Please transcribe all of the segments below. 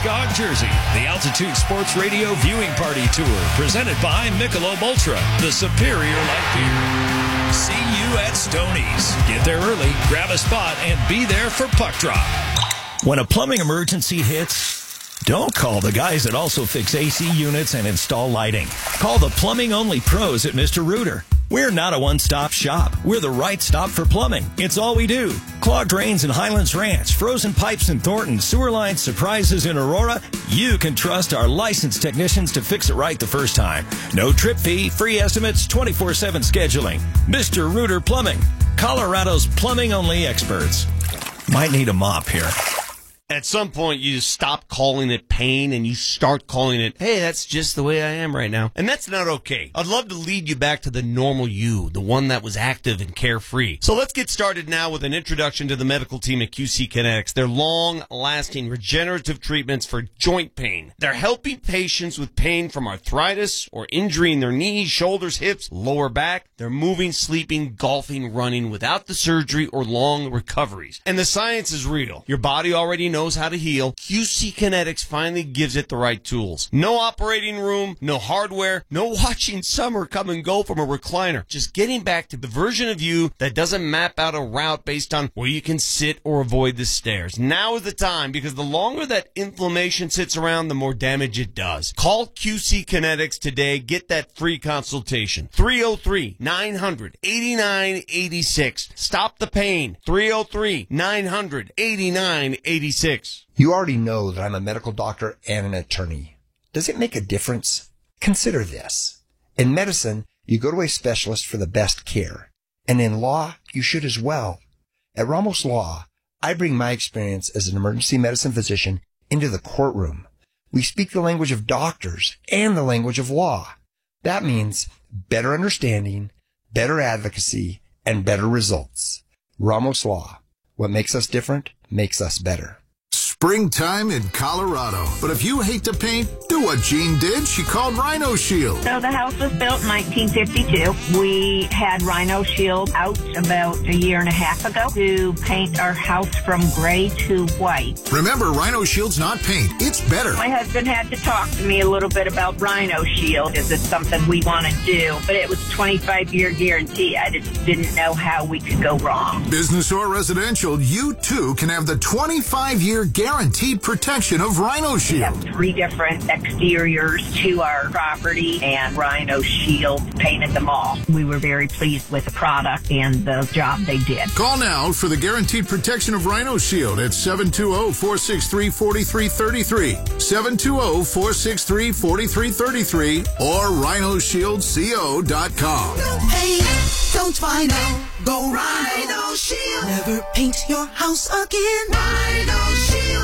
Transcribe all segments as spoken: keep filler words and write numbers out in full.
Magog, Jersey. The Altitude Sports Radio Viewing Party Tour, presented by Michelob Ultra, the superior light beer. See you at Stoney's. Get there early, grab a spot, and be there for puck drop. When a plumbing emergency hits, don't call the guys that also fix A C units and install lighting. Call the plumbing-only pros at Mister Rooter. We're not a one-stop shop. We're the right stop for plumbing. It's all we do. Clogged drains in Highlands Ranch, frozen pipes in Thornton, sewer line surprises in Aurora. You can trust our licensed technicians to fix it right the first time. No trip fee, free estimates, twenty-four seven scheduling. Mister Rooter Plumbing, Colorado's plumbing-only experts. Might need a mop here. At some point, you just stop calling it pain and you start calling it, hey, that's just the way I am right now. And that's not okay. I'd love to lead you back to the normal you, the one that was active and carefree. So let's get started now with an introduction to the medical team at Q C Kinetics. Their long-lasting regenerative treatments for joint pain. They're helping patients with pain from arthritis or injury in their knees, shoulders, hips, lower back. They're moving, sleeping, golfing, running without the surgery or long recoveries. And the science is real. Your body already knows knows how to heal. Q C Kinetics finally gives it the right tools. No operating room, no hardware, no watching summer come and go from a recliner. Just getting back to the version of you that doesn't map out a route based on where you can sit or avoid the stairs. Now is the time, because the longer that inflammation sits around, the more damage it does. Call Q C Kinetics today. Get that free consultation. three oh three, nine hundred, eighty-nine eighty-six. Stop the pain. three oh three, nine hundred, eighty-nine eighty-six. You already know that I'm a medical doctor and an attorney. Does it make a difference? Consider this. In medicine, you go to a specialist for the best care. And in law, you should as well. At Ramos Law, I bring my experience as an emergency medicine physician into the courtroom. We speak the language of doctors and the language of law. That means better understanding, better advocacy, and better results. Ramos Law. What makes us different makes us better. Springtime in Colorado. But if you hate to paint, do what Jean did. She called Rhino Shield. So the house was built in nineteen fifty-two. We had Rhino Shield out about a year and a half ago to paint our house from gray to white. Remember, Rhino Shield's not paint. It's better. My husband had to talk to me a little bit about Rhino Shield. Is it something we want to do? But it was twenty-five year guarantee. I just didn't know how we could go wrong. Business or residential, you too can have the twenty-five year guarantee. Guaranteed protection of Rhino Shield. We have three different exteriors to our property, and Rhino Shield painted them all. We were very pleased with the product and the job they did. Call now for the guaranteed protection of Rhino Shield at seven two zero, four six three, four three three three, seven two zero, four six three, four three three three, or rhino shield co dot com. No pain, don't find out. Go Rhino Shield. Never paint your house again. Rhino Shield.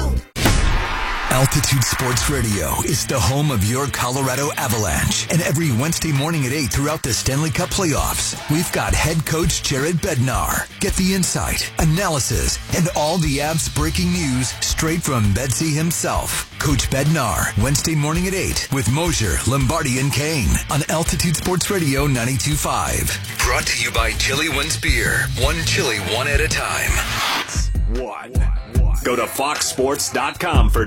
Altitude Sports Radio is the home of your Colorado Avalanche. And every Wednesday morning at eight throughout the Stanley Cup playoffs, we've got head coach Jared Bednar. Get the insight, analysis, and all the Avs breaking news straight from Bedsy himself. Coach Bednar, Wednesday morning at eight with Mosier, Lombardi, and Kane on Altitude Sports Radio ninety-two point five. Brought to you by Chili One's Beer. One chili, one at a time. What? Go to fox sports dot com for